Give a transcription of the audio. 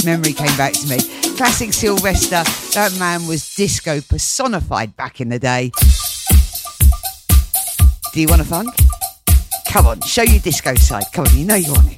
memory came back to me. Classic Sylvester. That man was disco personified back in the day. Do you want a funk? Come on, show your disco side. Come on, you know you want it.